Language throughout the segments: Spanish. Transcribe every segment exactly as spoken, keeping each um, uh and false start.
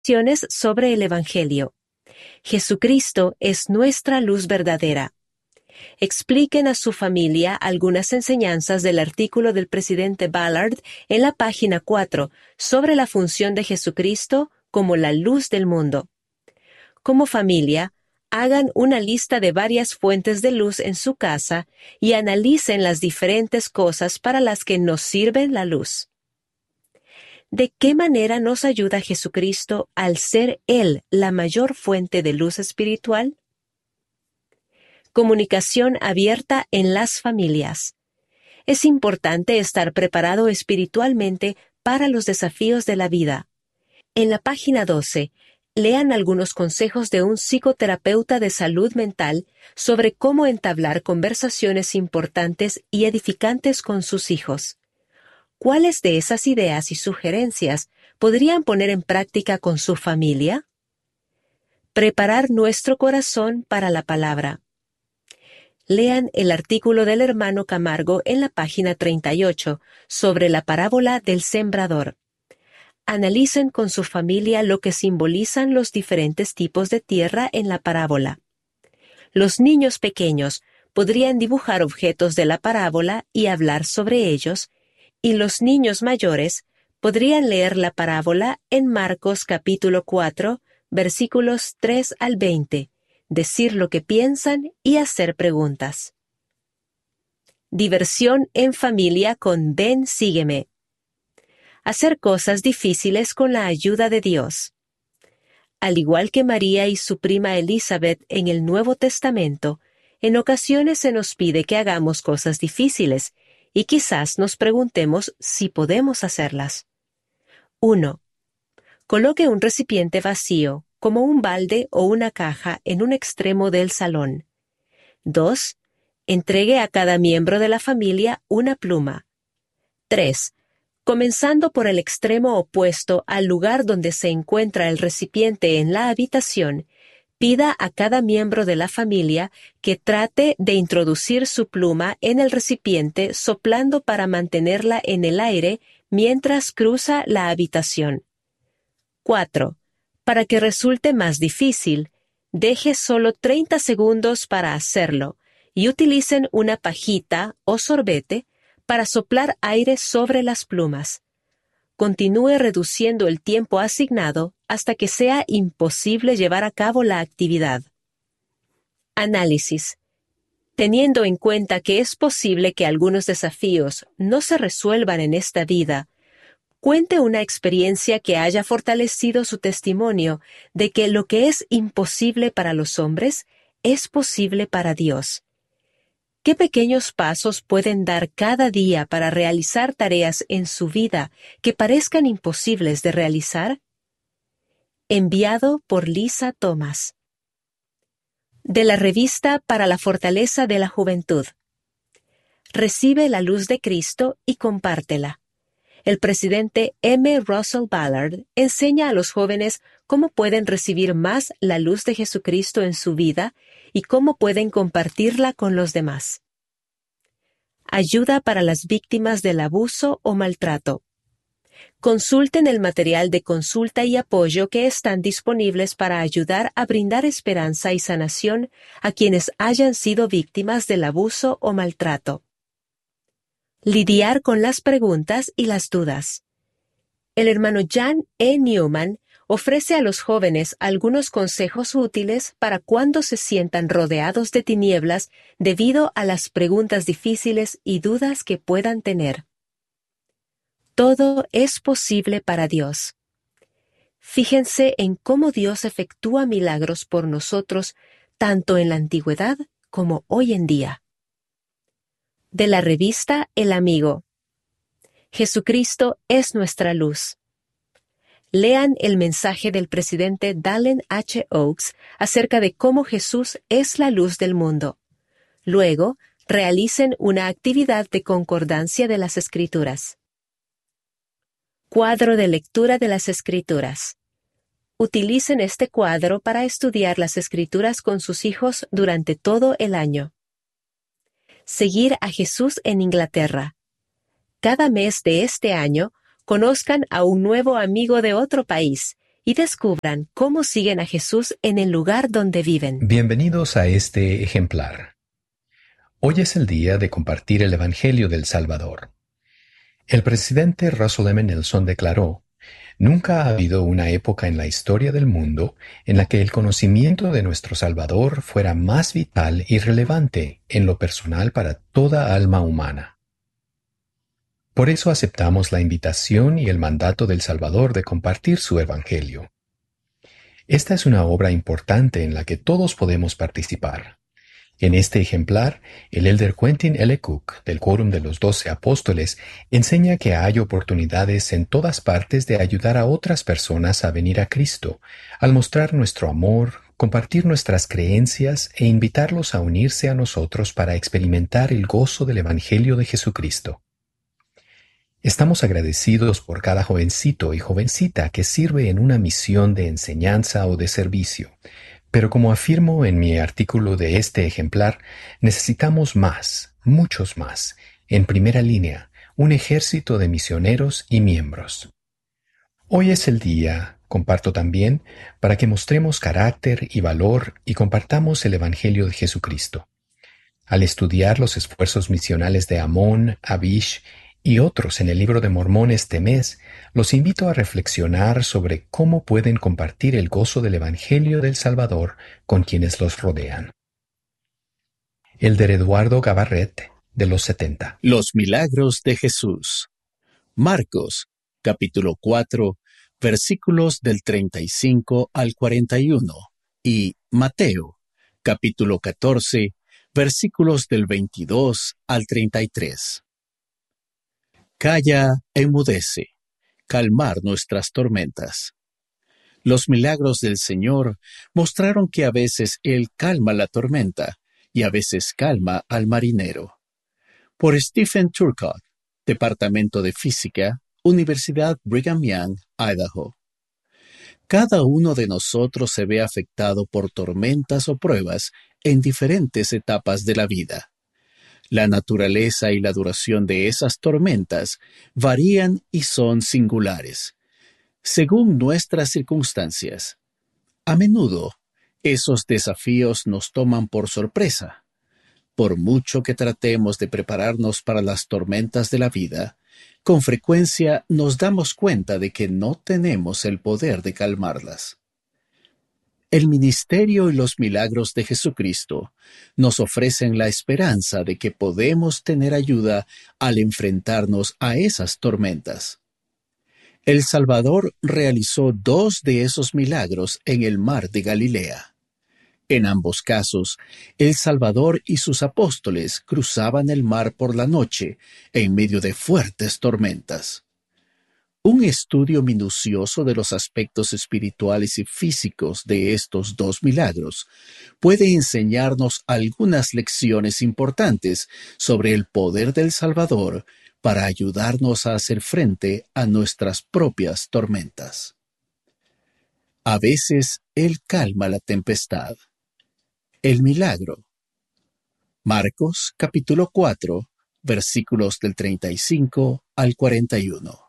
sobre el Evangelio. Jesucristo es nuestra luz verdadera. Expliquen a su familia algunas enseñanzas del artículo del presidente Ballard en la página cuatro sobre la función de Jesucristo como la luz del mundo. Como familia, hagan una lista de varias fuentes de luz en su casa y analicen las diferentes cosas para las que nos sirven la luz. ¿De qué manera nos ayuda Jesucristo al ser Él la mayor fuente de luz espiritual? Comunicación abierta en las familias. Es importante estar preparado espiritualmente para los desafíos de la vida. En la página doce, lean algunos consejos de un psicoterapeuta de salud mental sobre cómo entablar conversaciones importantes y edificantes con sus hijos. ¿Cuáles de esas ideas y sugerencias podrían poner en práctica con su familia? Preparar nuestro corazón para la palabra. Lean el artículo del hermano Camargo en la página treinta y ocho sobre la parábola del sembrador. Analicen con su familia lo que simbolizan los diferentes tipos de tierra en la parábola. Los niños pequeños podrían dibujar objetos de la parábola y hablar sobre ellos, y los niños mayores podrían leer la parábola en Marcos capítulo cuatro, versículos tres al veinte, decir lo que piensan y hacer preguntas. Diversión en familia con Ven, sígueme. Hacer cosas difíciles con la ayuda de Dios. Al igual que María y su prima Elizabeth en el Nuevo Testamento, en ocasiones se nos pide que hagamos cosas difíciles y quizás nos preguntemos si podemos hacerlas. uno. Coloque un recipiente vacío, como un balde o una caja, en un extremo del salón. dos. Entregue a cada miembro de la familia una pluma. tres. Comenzando por el extremo opuesto al lugar donde se encuentra el recipiente en la habitación, pida a cada miembro de la familia que trate de introducir su pluma en el recipiente soplando para mantenerla en el aire mientras cruza la habitación. cuatro. Para que resulte más difícil, deje solo treinta segundos para hacerlo y utilicen una pajita o sorbete para soplar aire sobre las plumas. Continúe reduciendo el tiempo asignado hasta que sea imposible llevar a cabo la actividad. Análisis. Teniendo en cuenta que es posible que algunos desafíos no se resuelvan en esta vida, cuente una experiencia que haya fortalecido su testimonio de que lo que es imposible para los hombres es posible para Dios. ¿Qué pequeños pasos pueden dar cada día para realizar tareas en su vida que parezcan imposibles de realizar? Enviado por Lisa Thomas. De la revista para la fortaleza de la juventud. Recibe la luz de Cristo y compártela. El presidente M. Russell Ballard enseña a los jóvenes cómo pueden recibir más la luz de Jesucristo en su vida y cómo pueden compartirla con los demás. Ayuda para las víctimas del abuso o maltrato. Consulten el material de consulta y apoyo que están disponibles para ayudar a brindar esperanza y sanación a quienes hayan sido víctimas del abuso o maltrato. Lidiar con las preguntas y las dudas. El hermano Jan E. Newman ofrece a los jóvenes algunos consejos útiles para cuando se sientan rodeados de tinieblas debido a las preguntas difíciles y dudas que puedan tener. Todo es posible para Dios. Fíjense en cómo Dios efectúa milagros por nosotros tanto en la antigüedad como hoy en día. De la revista El Amigo. Jesucristo es nuestra luz. Lean el mensaje del presidente Dallin H. Oaks acerca de cómo Jesús es la luz del mundo. Luego, realicen una actividad de concordancia de las Escrituras. Cuadro de lectura de las Escrituras. Utilicen este cuadro para estudiar las Escrituras con sus hijos durante todo el año. Seguir a Jesús en Inglaterra. Cada mes de este año, conozcan a un nuevo amigo de otro país y descubran cómo siguen a Jesús en el lugar donde viven. Bienvenidos a este ejemplar. Hoy es el día de compartir el Evangelio del Salvador. El presidente Russell M. Nelson declaró: "Nunca ha habido una época en la historia del mundo en la que el conocimiento de nuestro Salvador fuera más vital y relevante en lo personal para toda alma humana". Por eso aceptamos la invitación y el mandato del Salvador de compartir su Evangelio. Esta es una obra importante en la que todos podemos participar. En este ejemplar, el elder Quentin L. Cook, del Quórum de los Doce Apóstoles, enseña que hay oportunidades en todas partes de ayudar a otras personas a venir a Cristo, al mostrar nuestro amor, compartir nuestras creencias e invitarlos a unirse a nosotros para experimentar el gozo del Evangelio de Jesucristo. Estamos agradecidos por cada jovencito y jovencita que sirve en una misión de enseñanza o de servicio. Pero como afirmo en mi artículo de este ejemplar, necesitamos más, muchos más, en primera línea, un ejército de misioneros y miembros. Hoy es el día, comparto también, para que mostremos carácter y valor y compartamos el Evangelio de Jesucristo. Al estudiar los esfuerzos misionales de Amón, Abish y otros en el libro de Mormón este mes, los invito a reflexionar sobre cómo pueden compartir el gozo del Evangelio del Salvador con quienes los rodean. Elder Eduardo Gabarret, de los setenta. Los milagros de Jesús. Marcos, capítulo cuatro, versículos del treinta y cinco al cuarenta y uno, y Mateo, capítulo catorce, versículos del veintidós al treinta y tres. Calla, enmudece, calmar nuestras tormentas. Los milagros del Señor mostraron que a veces Él calma la tormenta y a veces calma al marinero. Por Stephen Turcotte, Departamento de Física, Universidad Brigham Young, Idaho. Cada uno de nosotros se ve afectado por tormentas o pruebas en diferentes etapas de la vida. La naturaleza y la duración de esas tormentas varían y son singulares, según nuestras circunstancias. A menudo, esos desafíos nos toman por sorpresa. Por mucho que tratemos de prepararnos para las tormentas de la vida, con frecuencia nos damos cuenta de que no tenemos el poder de calmarlas. El ministerio y los milagros de Jesucristo nos ofrecen la esperanza de que podemos tener ayuda al enfrentarnos a esas tormentas. El Salvador realizó dos de esos milagros en el mar de Galilea. En ambos casos, el Salvador y sus apóstoles cruzaban el mar por la noche en medio de fuertes tormentas. Un estudio minucioso de los aspectos espirituales y físicos de estos dos milagros puede enseñarnos algunas lecciones importantes sobre el poder del Salvador para ayudarnos a hacer frente a nuestras propias tormentas. A veces Él calma la tempestad. El milagro. Marcos, capítulo cuatro, versículos del treinta y cinco al cuarenta y uno.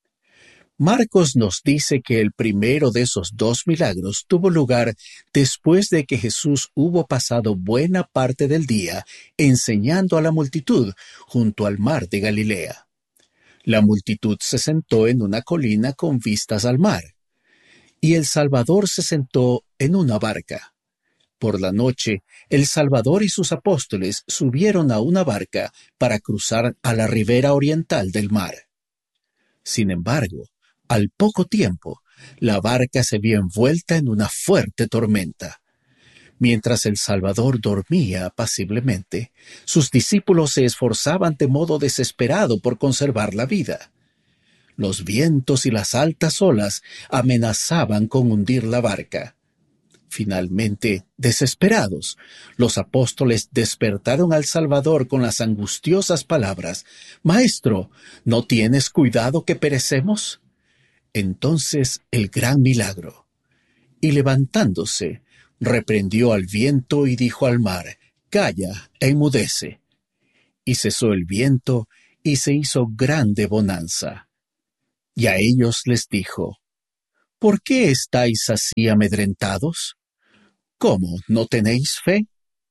Marcos nos dice que el primero de esos dos milagros tuvo lugar después de que Jesús hubo pasado buena parte del día enseñando a la multitud junto al mar de Galilea. La multitud se sentó en una colina con vistas al mar, y el Salvador se sentó en una barca. Por la noche, el Salvador y sus apóstoles subieron a una barca para cruzar a la ribera oriental del mar. Sin embargo, al poco tiempo, la barca se vio envuelta en una fuerte tormenta. Mientras el Salvador dormía apaciblemente, sus discípulos se esforzaban de modo desesperado por conservar la vida. Los vientos y las altas olas amenazaban con hundir la barca. Finalmente, desesperados, los apóstoles despertaron al Salvador con las angustiosas palabras: «Maestro, ¿no tienes cuidado que perecemos?». Entonces el gran milagro. Y levantándose, reprendió al viento y dijo al mar: «Calla, enmudece». Y cesó el viento y se hizo grande bonanza. Y a ellos les dijo: ¿Por qué estáis así amedrentados? ¿Cómo, no tenéis fe?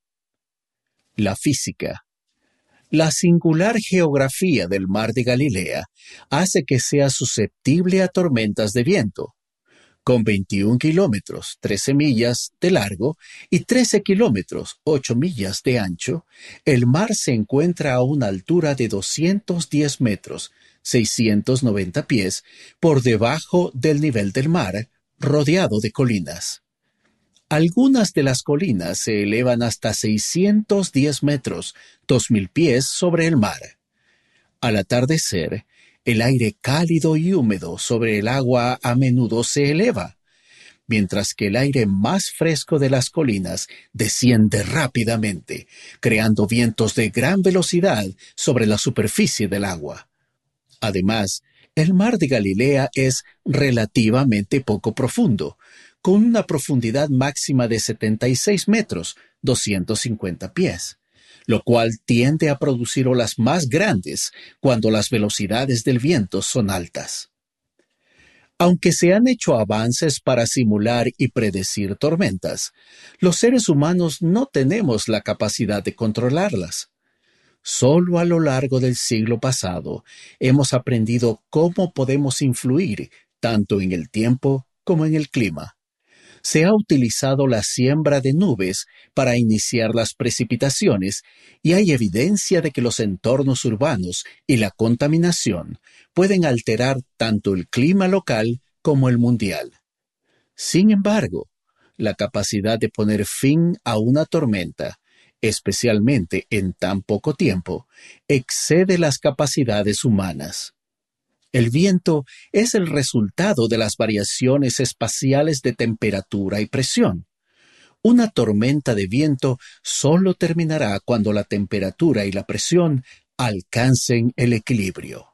La física. La singular geografía del mar de Galilea hace que sea susceptible a tormentas de viento. Con veintiún kilómetros, trece millas de largo y trece kilómetros, ocho millas de ancho, el mar se encuentra a una altura de doscientos diez metros, seiscientos noventa pies, por debajo del nivel del mar, rodeado de colinas. Algunas de las colinas se elevan hasta seiscientos diez metros, dos mil pies sobre el mar. Al atardecer, el aire cálido y húmedo sobre el agua a menudo se eleva, mientras que el aire más fresco de las colinas desciende rápidamente, creando vientos de gran velocidad sobre la superficie del agua. Además, el mar de Galilea es relativamente poco profundo, con una profundidad máxima de setenta y seis metros, doscientos cincuenta pies. Lo cual tiende a producir olas más grandes cuando las velocidades del viento son altas. Aunque se han hecho avances para simular y predecir tormentas, los seres humanos no tenemos la capacidad de controlarlas. Solo a lo largo del siglo pasado hemos aprendido cómo podemos influir tanto en el tiempo como en el clima. Se ha utilizado la siembra de nubes para iniciar las precipitaciones y hay evidencia de que los entornos urbanos y la contaminación pueden alterar tanto el clima local como el mundial. Sin embargo, la capacidad de poner fin a una tormenta, especialmente en tan poco tiempo, excede las capacidades humanas. El viento es el resultado de las variaciones espaciales de temperatura y presión. Una tormenta de viento solo terminará cuando la temperatura y la presión alcancen el equilibrio.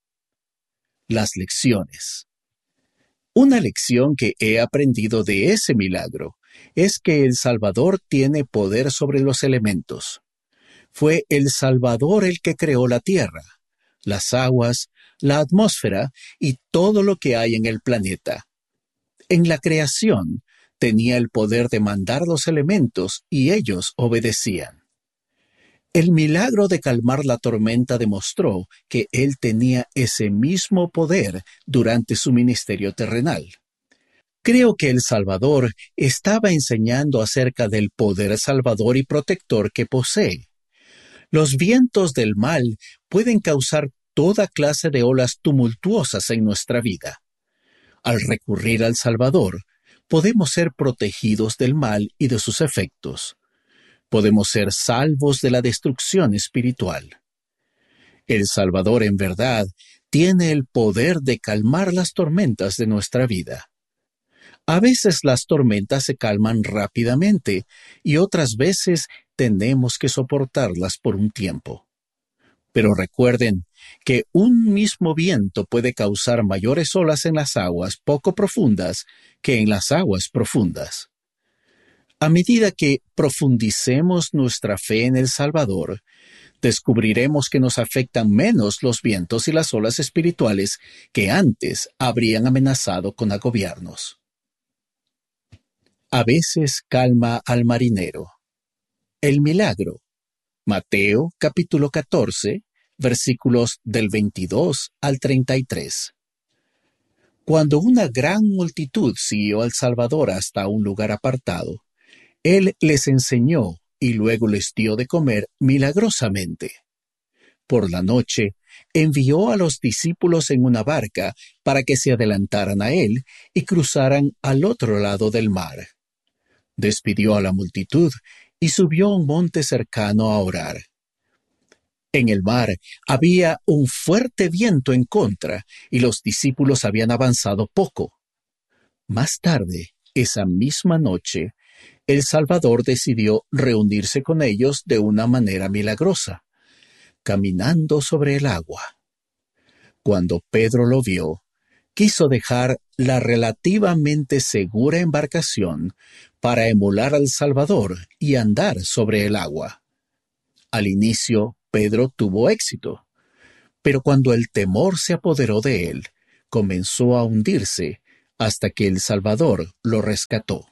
Las lecciones. Una lección que he aprendido de ese milagro es que el Salvador tiene poder sobre los elementos. Fue el Salvador el que creó la tierra, las aguas, la atmósfera y todo lo que hay en el planeta. En la creación, tenía el poder de mandar los elementos y ellos obedecían. El milagro de calmar la tormenta demostró que él tenía ese mismo poder durante su ministerio terrenal. Creo que el Salvador estaba enseñando acerca del poder salvador y protector que posee. Los vientos del mal pueden causar toda clase de olas tumultuosas en nuestra vida. Al recurrir al Salvador, podemos ser protegidos del mal y de sus efectos. Podemos ser salvos de la destrucción espiritual. El Salvador, en verdad, tiene el poder de calmar las tormentas de nuestra vida. A veces las tormentas se calman rápidamente y otras veces tenemos que soportarlas por un tiempo. Pero recuerden que un mismo viento puede causar mayores olas en las aguas poco profundas que en las aguas profundas. A medida que profundicemos nuestra fe en el Salvador, descubriremos que nos afectan menos los vientos y las olas espirituales que antes habrían amenazado con agobiarnos. A veces calma al marinero. El milagro. Mateo capítulo catorce, versículos del veintidós al treinta y tres. Cuando una gran multitud siguió al Salvador hasta un lugar apartado, Él les enseñó y luego les dio de comer milagrosamente. Por la noche, envió a los discípulos en una barca para que se adelantaran a Él y cruzaran al otro lado del mar. Despidió a la multitud y subió a un monte cercano a orar. En el mar había un fuerte viento en contra y los discípulos habían avanzado poco. Más tarde, esa misma noche, el Salvador decidió reunirse con ellos de una manera milagrosa, caminando sobre el agua. Cuando Pedro lo vio, quiso dejar la relativamente segura embarcación para emular al Salvador y andar sobre el agua. Al inicio, Pedro tuvo éxito, pero cuando el temor se apoderó de él, comenzó a hundirse hasta que el Salvador lo rescató.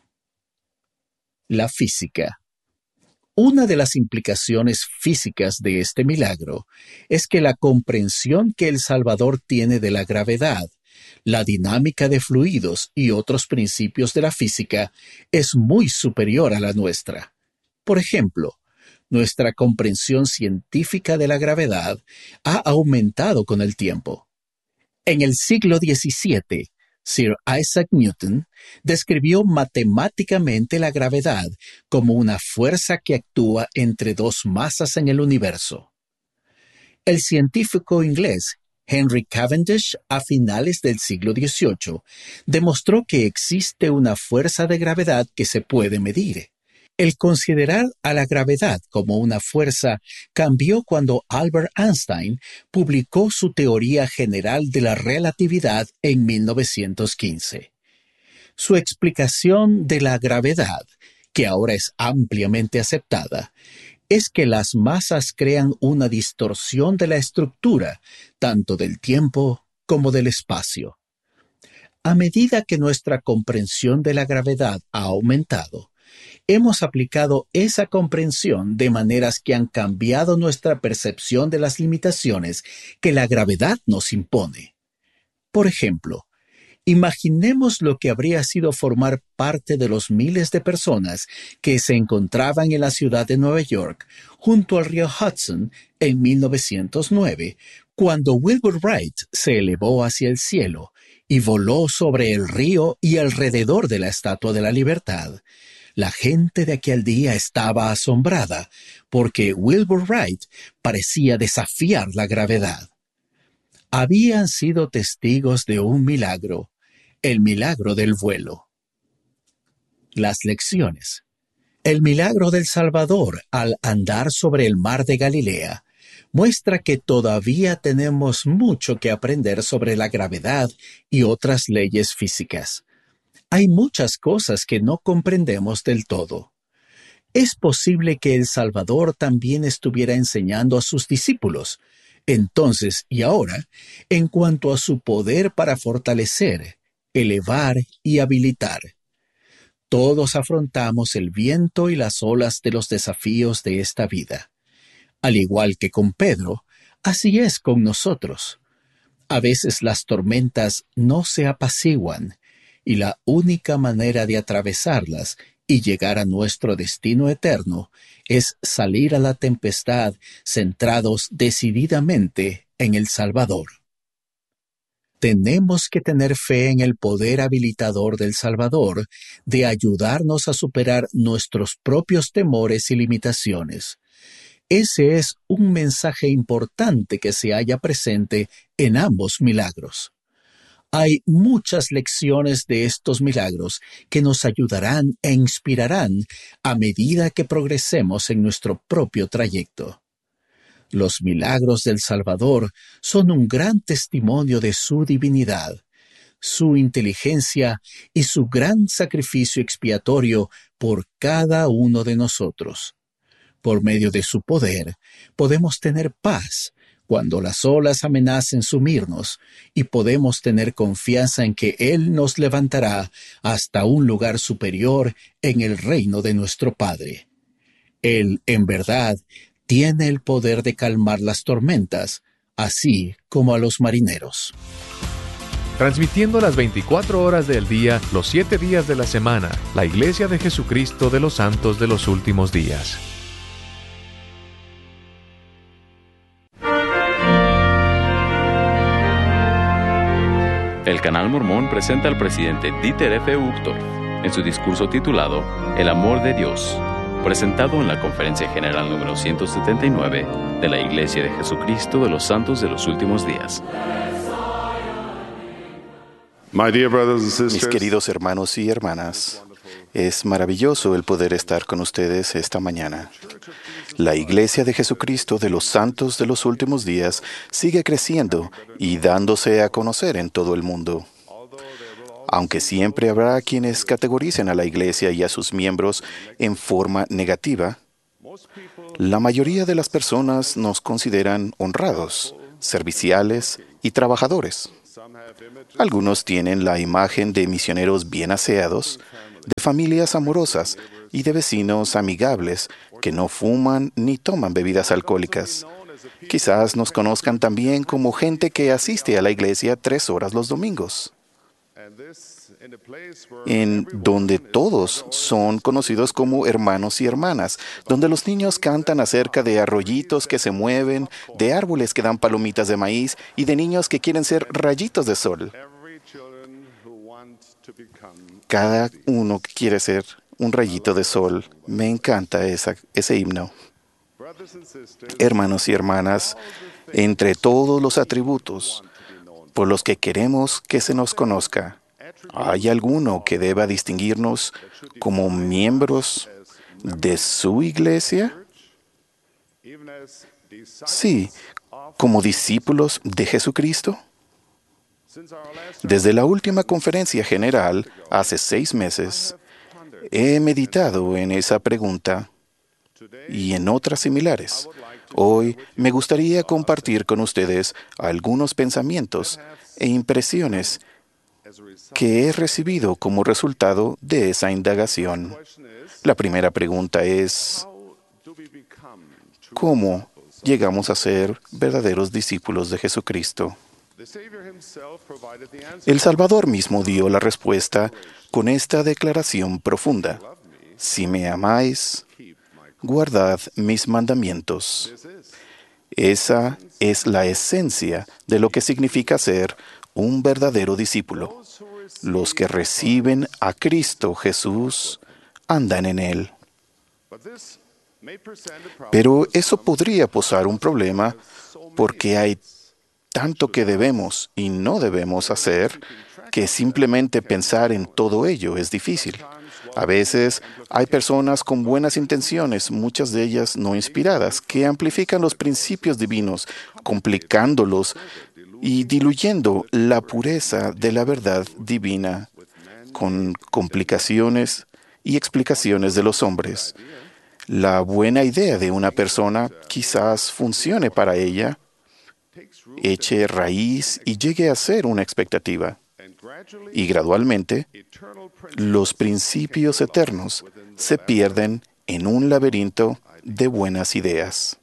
La física. Una de las implicaciones físicas de este milagro es que la comprensión que el Salvador tiene de la gravedad, la dinámica de fluidos y otros principios de la física es muy superior a la nuestra. Por ejemplo, nuestra comprensión científica de la gravedad ha aumentado con el tiempo. En el siglo diecisiete, Sir Isaac Newton describió matemáticamente la gravedad como una fuerza que actúa entre dos masas en el universo. El científico inglés Henry Cavendish, a finales del siglo dieciocho, demostró que existe una fuerza de gravedad que se puede medir. El considerar a la gravedad como una fuerza cambió cuando Albert Einstein publicó su teoría general de la relatividad en mil novecientos quince. Su explicación de la gravedad, que ahora es ampliamente aceptada, es que las masas crean una distorsión de la estructura, tanto del tiempo como del espacio. A medida que nuestra comprensión de la gravedad ha aumentado, hemos aplicado esa comprensión de maneras que han cambiado nuestra percepción de las limitaciones que la gravedad nos impone. Por ejemplo, imaginemos lo que habría sido formar parte de los miles de personas que se encontraban en la ciudad de Nueva York, junto al río Hudson, en mil novecientos nueve, cuando Wilbur Wright se elevó hacia el cielo y voló sobre el río y alrededor de la Estatua de la Libertad. La gente de aquel día estaba asombrada porque Wilbur Wright parecía desafiar la gravedad. Habían sido testigos de un milagro, el milagro del vuelo. Las lecciones. El milagro del Salvador al andar sobre el mar de Galilea muestra que todavía tenemos mucho que aprender sobre la gravedad y otras leyes físicas. Hay muchas cosas que no comprendemos del todo. Es posible que el Salvador también estuviera enseñando a sus discípulos, entonces y ahora, en cuanto a su poder para fortalecer, elevar y habilitar. Todos afrontamos el viento y las olas de los desafíos de esta vida. Al igual que con Pedro, así es con nosotros. A veces las tormentas no se apaciguan, y la única manera de atravesarlas y llegar a nuestro destino eterno es salir a la tempestad centrados decididamente en el Salvador. Tenemos que tener fe en el poder habilitador del Salvador de ayudarnos a superar nuestros propios temores y limitaciones. Ese es un mensaje importante que se halla presente en ambos milagros. Hay muchas lecciones de estos milagros que nos ayudarán e inspirarán a medida que progresemos en nuestro propio trayecto. Los milagros del Salvador son un gran testimonio de su divinidad, su inteligencia y su gran sacrificio expiatorio por cada uno de nosotros. Por medio de su poder, podemos tener paz cuando las olas amenacen sumirnos, y podemos tener confianza en que Él nos levantará hasta un lugar superior en el reino de nuestro Padre. Él, en verdad, tiene el poder de calmar las tormentas, así como a los marineros. Transmitiendo las veinticuatro horas del día, los siete días de la semana, la Iglesia de Jesucristo de los Santos de los Últimos Días. El Canal Mormón presenta al presidente Dieter F. Uchtdorf en su discurso titulado El amor de Dios, presentado en la Conferencia General número ciento setenta y nueve de la Iglesia de Jesucristo de los Santos de los Últimos Días. Mis queridos hermanos y hermanas, es maravilloso el poder estar con ustedes esta mañana. La Iglesia de Jesucristo de los Santos de los Últimos Días sigue creciendo y dándose a conocer en todo el mundo. Aunque siempre habrá quienes categoricen a la Iglesia y a sus miembros en forma negativa, la mayoría de las personas nos consideran honrados, serviciales y trabajadores. Algunos tienen la imagen de misioneros bien aseados, de familias amorosas y de vecinos amigables que no fuman ni toman bebidas alcohólicas. Quizás nos conozcan también como gente que asiste a la iglesia tres horas los domingos, en donde todos son conocidos como hermanos y hermanas, donde los niños cantan acerca de arroyitos que se mueven, de árboles que dan palomitas de maíz y de niños que quieren ser rayitos de sol. Cada uno que quiere ser un rayito de sol. Me encanta esa, ese himno. Hermanos y hermanas, entre todos los atributos por los que queremos que se nos conozca, ¿hay alguno que deba distinguirnos como miembros de su iglesia? Sí, como discípulos de Jesucristo. Desde la última conferencia general, hace seis meses, he meditado en esa pregunta y en otras similares. Hoy me gustaría compartir con ustedes algunos pensamientos e impresiones que he recibido como resultado de esa indagación. La primera pregunta es, ¿cómo llegamos a ser verdaderos discípulos de Jesucristo? El Salvador mismo dio la respuesta con esta declaración profunda: si me amáis, guardad mis mandamientos. Esa es la esencia de lo que significa ser un verdadero discípulo. Los que reciben a Cristo Jesús andan en Él. Pero eso podría posar un problema porque hay tanto que debemos y no debemos hacer que simplemente pensar en todo ello es difícil. A veces hay personas con buenas intenciones, muchas de ellas no inspiradas, que amplifican los principios divinos, complicándolos y diluyendo la pureza de la verdad divina con complicaciones y explicaciones de los hombres. La buena idea de una persona quizás funcione para ella, eche raíz y llegue a ser una expectativa. Y gradualmente, los principios eternos se pierden en un laberinto de buenas ideas.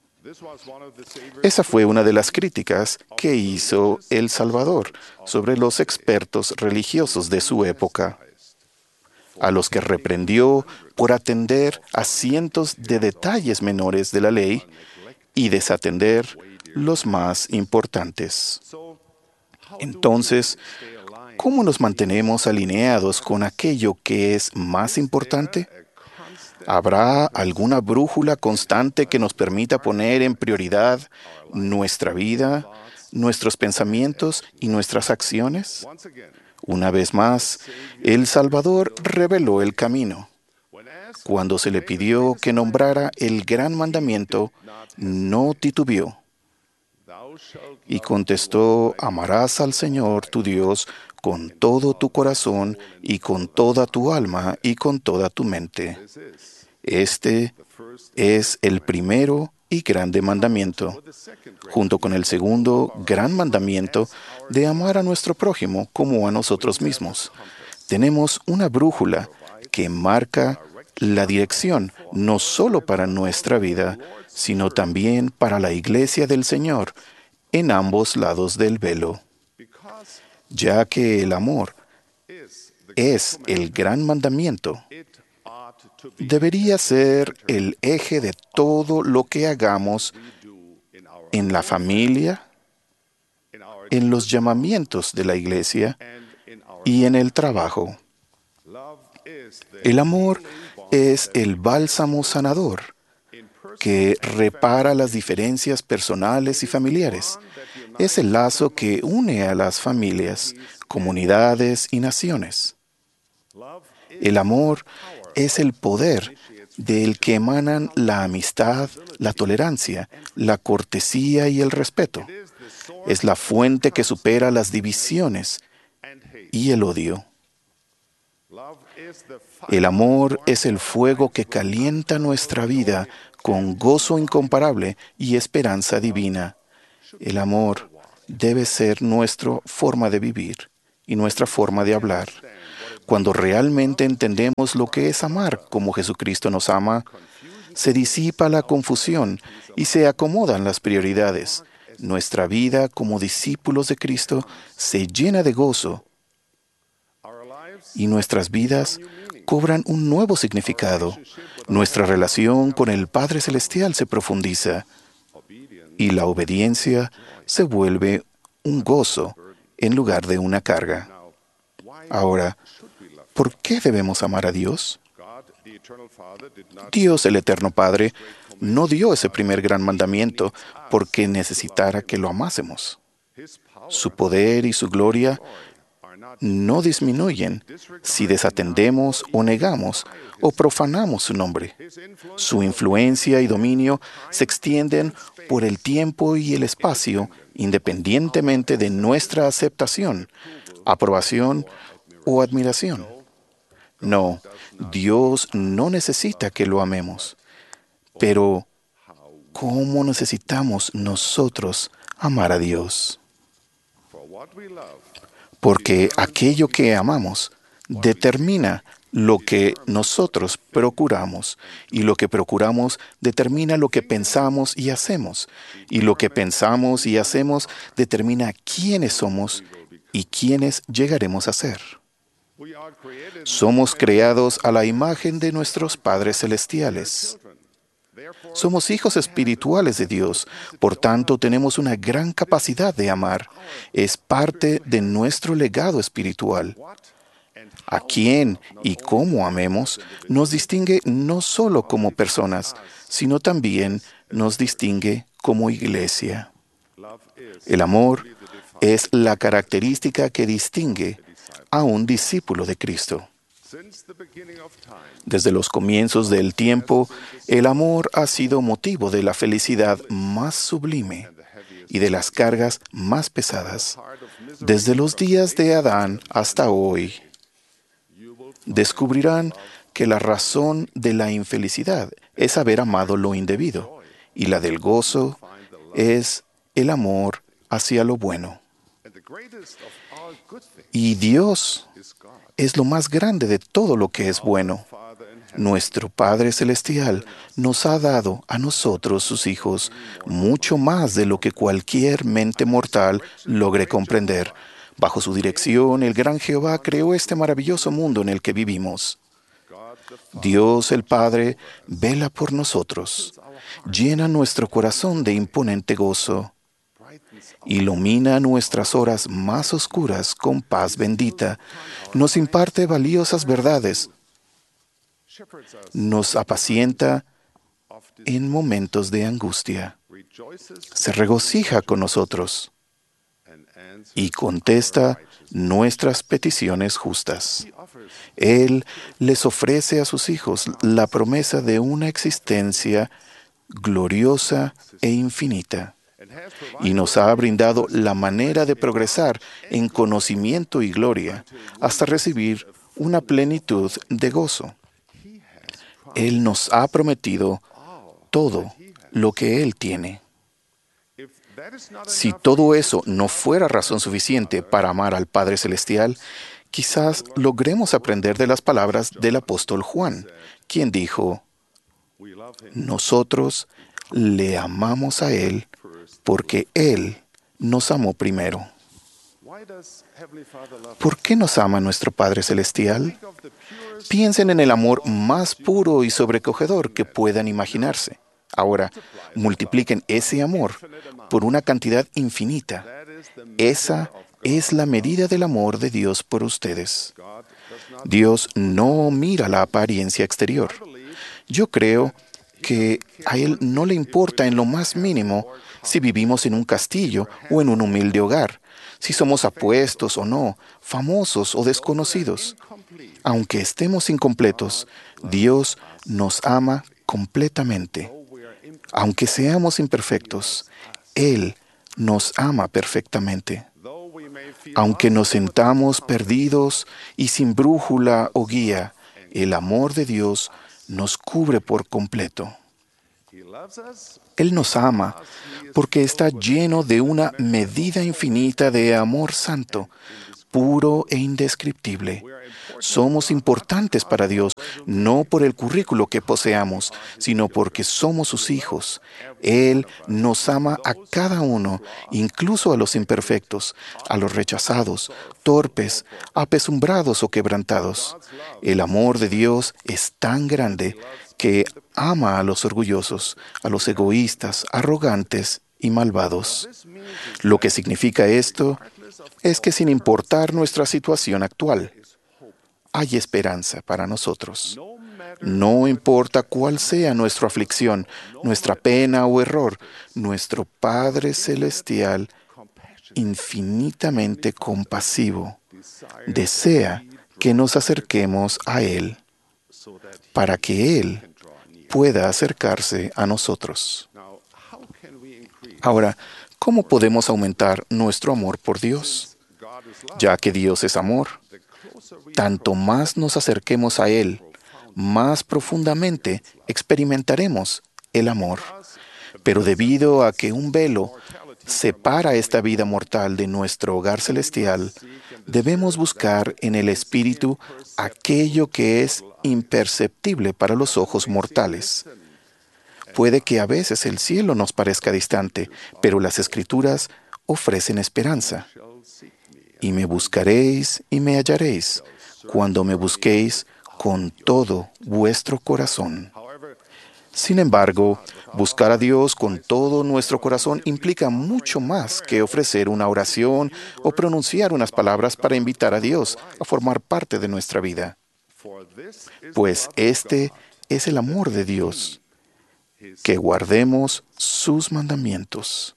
Esa fue una de las críticas que hizo el Salvador sobre los expertos religiosos de su época, a los que reprendió por atender a cientos de detalles menores de la ley y desatender los más importantes. Entonces, ¿cómo nos mantenemos alineados con aquello que es más importante? ¿Habrá alguna brújula constante que nos permita poner en prioridad nuestra vida, nuestros pensamientos y nuestras acciones? Una vez más, el Salvador reveló el camino. Cuando se le pidió que nombrara el gran mandamiento, no titubeó. Y contestó: amarás al Señor tu Dios con todo tu corazón y con toda tu alma y con toda tu mente. Este es el primero y grande mandamiento, junto con el segundo gran mandamiento de amar a nuestro prójimo como a nosotros mismos. Tenemos una brújula que marca la dirección no solo para nuestra vida, sino también para la iglesia del Señor en ambos lados del velo. Ya que el amor es el gran mandamiento, debería ser el eje de todo lo que hagamos en la familia, en los llamamientos de la iglesia y en el trabajo. El amor es el bálsamo sanador que repara las diferencias personales y familiares. Es el lazo que une a las familias, comunidades y naciones. El amor es el poder del que emanan la amistad, la tolerancia, la cortesía y el respeto. Es la fuente que supera las divisiones y el odio. El amor es el fuego que calienta nuestra vida con gozo incomparable y esperanza divina. El amor debe ser nuestra forma de vivir y nuestra forma de hablar. Cuando realmente entendemos lo que es amar como Jesucristo nos ama, se disipa la confusión y se acomodan las prioridades. Nuestra vida como discípulos de Cristo se llena de gozo y nuestras vidas cobran un nuevo significado. Nuestra relación con el Padre Celestial se profundiza y la obediencia se vuelve un gozo en lugar de una carga. Ahora, ¿por qué debemos amar a Dios? Dios, el Eterno Padre, no dio ese primer gran mandamiento porque necesitara que lo amásemos. Su poder y su gloria no disminuyen si desatendemos o negamos o profanamos su nombre. Su influencia y dominio se extienden por el tiempo y el espacio independientemente de nuestra aceptación, aprobación o admiración. No, Dios no necesita que lo amemos. Pero, ¿cómo necesitamos nosotros amar a Dios? Porque aquello que amamos determina lo que nosotros procuramos, y lo que procuramos determina lo que pensamos y hacemos, y lo que pensamos y hacemos determina quiénes somos y quiénes llegaremos a ser. Somos creados a la imagen de nuestros padres celestiales. Somos hijos espirituales de Dios, por tanto tenemos una gran capacidad de amar. Es parte de nuestro legado espiritual. A quién y cómo amemos nos distingue no solo como personas, sino también nos distingue como iglesia. El amor es la característica que distingue a un discípulo de Cristo. Desde los comienzos del tiempo, el amor ha sido motivo de la felicidad más sublime y de las cargas más pesadas. Desde los días de Adán hasta hoy, descubrirán que la razón de la infelicidad es haber amado lo indebido, y la del gozo es el amor hacia lo bueno. Y Dios es lo más grande de todo lo que es bueno. Nuestro Padre Celestial nos ha dado a nosotros, sus hijos, mucho más de lo que cualquier mente mortal logre comprender. Bajo su dirección, el gran Jehová creó este maravilloso mundo en el que vivimos. Dios el Padre vela por nosotros, llena nuestro corazón de imponente gozo, ilumina nuestras horas más oscuras con paz bendita, nos imparte valiosas verdades, nos apacienta en momentos de angustia, se regocija con nosotros y contesta nuestras peticiones justas. Él les ofrece a sus hijos la promesa de una existencia gloriosa e infinita, y nos ha brindado la manera de progresar en conocimiento y gloria hasta recibir una plenitud de gozo. Él nos ha prometido todo lo que Él tiene. Si todo eso no fuera razón suficiente para amar al Padre Celestial, quizás logremos aprender de las palabras del apóstol Juan, quien dijo: nosotros le amamos a Él porque Él nos amó primero. ¿Por qué nos ama nuestro Padre Celestial? Piensen en el amor más puro y sobrecogedor que puedan imaginarse. Ahora, multipliquen ese amor por una cantidad infinita. Esa es la medida del amor de Dios por ustedes. Dios no mira la apariencia exterior. Yo creo que a Él no le importa en lo más mínimo si vivimos en un castillo o en un humilde hogar, si somos apuestos o no, famosos o desconocidos. Aunque estemos incompletos, Dios nos ama completamente. Aunque seamos imperfectos, Él nos ama perfectamente. Aunque nos sintamos perdidos y sin brújula o guía, el amor de Dios nos cubre por completo. Él nos ama porque está lleno de una medida infinita de amor santo, puro e indescriptible. Somos importantes para Dios, no por el currículo que poseamos, sino porque somos sus hijos. Él nos ama a cada uno, incluso a los imperfectos, a los rechazados, torpes, apesumbrados o quebrantados. El amor de Dios es tan grande que ama a los orgullosos, a los egoístas, arrogantes y malvados. Lo que significa esto es que sin importar nuestra situación actual, hay esperanza para nosotros. No importa cuál sea nuestra aflicción, nuestra pena o error, nuestro Padre Celestial, infinitamente compasivo, desea que nos acerquemos a Él para que Él pueda acercarse a nosotros. Ahora, ¿cómo podemos aumentar nuestro amor por Dios? Ya que Dios es amor, tanto más nos acerquemos a Él, más profundamente experimentaremos el amor. Pero debido a que un velo separa esta vida mortal de nuestro hogar celestial, debemos buscar en el Espíritu aquello que es imperceptible para los ojos mortales. Puede que a veces el cielo nos parezca distante, pero las Escrituras ofrecen esperanza. Y me buscaréis y me hallaréis, cuando me busquéis con todo vuestro corazón. Sin embargo, buscar a Dios con todo nuestro corazón implica mucho más que ofrecer una oración o pronunciar unas palabras para invitar a Dios a formar parte de nuestra vida. Pues este es el amor de Dios, que guardemos sus mandamientos.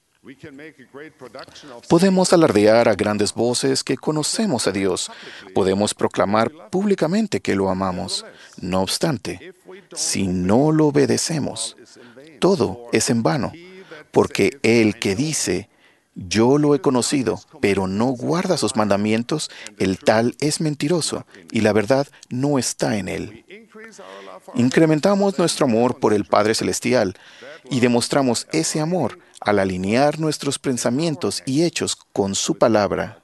Podemos alardear a grandes voces que conocemos a Dios. Podemos proclamar públicamente que lo amamos. No obstante, si no lo obedecemos, todo es en vano, porque el que dice, yo lo he conocido, pero no guarda sus mandamientos, el tal es mentiroso, y la verdad no está en él. Incrementamos nuestro amor por el Padre Celestial y demostramos ese amor al alinear nuestros pensamientos y hechos con su palabra.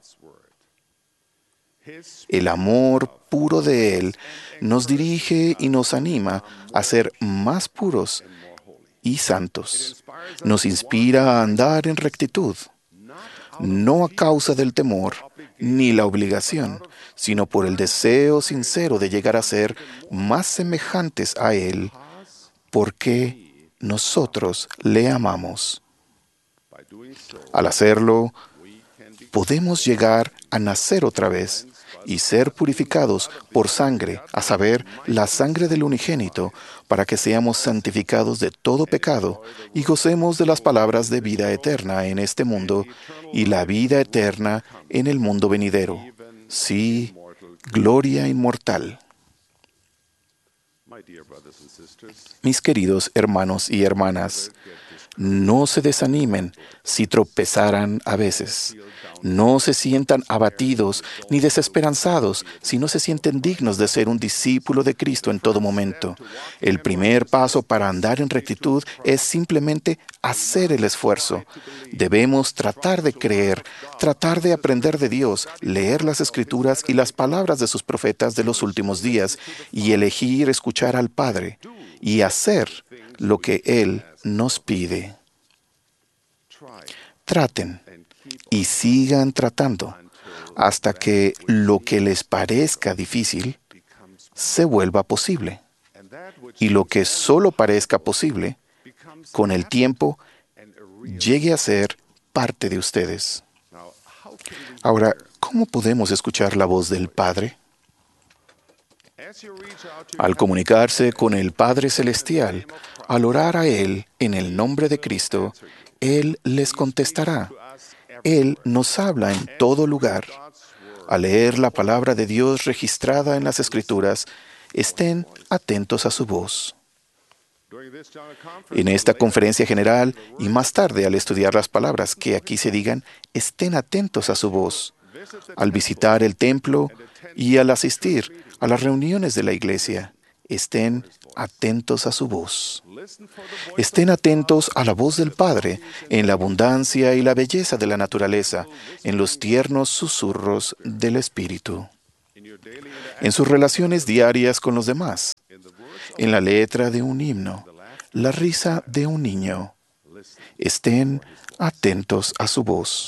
El amor puro de Él nos dirige y nos anima a ser más puros y santos. Nos inspira a andar en rectitud, no a causa del temor ni la obligación, sino por el deseo sincero de llegar a ser más semejantes a Él, porque nosotros le amamos. Al hacerlo, podemos llegar a nacer otra vez y ser purificados por sangre, a saber, la sangre del unigénito, para que seamos santificados de todo pecado y gocemos de las palabras de vida eterna en este mundo y la vida eterna en el mundo venidero. Sí, gloria inmortal. Mis queridos hermanos y hermanas, no se desanimen si tropezaran a veces. No se sientan abatidos ni desesperanzados si no se sienten dignos de ser un discípulo de Cristo en todo momento. El primer paso para andar en rectitud es simplemente hacer el esfuerzo. Debemos tratar de creer, tratar de aprender de Dios, leer las Escrituras y las palabras de sus profetas de los últimos días y elegir escuchar al Padre y hacer lo que Él nos pide. Traten y sigan tratando hasta que lo que les parezca difícil se vuelva posible. Y lo que solo parezca posible, con el tiempo, llegue a ser parte de ustedes. Ahora, ¿cómo podemos escuchar la voz del Padre? Al comunicarse con el Padre Celestial, al orar a Él en el nombre de Cristo, Él les contestará. Él nos habla en todo lugar. Al leer la palabra de Dios registrada en las Escrituras, estén atentos a su voz. En esta conferencia general y más tarde al estudiar las palabras que aquí se digan, estén atentos a su voz. Al visitar el templo y al asistir a las reuniones de la iglesia, Estén atentos a su voz. Estén atentos a la voz del Padre en la abundancia y la belleza de la naturaleza, en los tiernos susurros del Espíritu, en sus relaciones diarias con los demás, en la letra de un himno, la risa de un niño. Estén atentos a su voz.